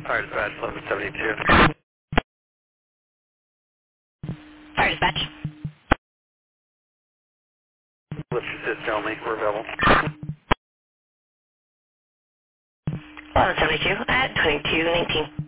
Fire dispatch 1172. Fire dispatch. Let's just tell me we're available. 1172 at 2219.